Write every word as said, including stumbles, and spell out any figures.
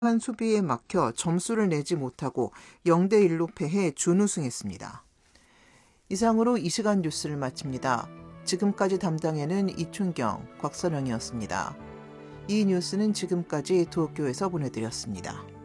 한 수비에 막혀 점수를 내지 못하고 영 대 일로 패해 준우승했습니다. 이상으로 이 시간 뉴스를 마칩니다. 지금까지 담당에는 이춘경, 곽선영이었습니다. 이 뉴스는 지금까지 도쿄에서 보내드렸습니다.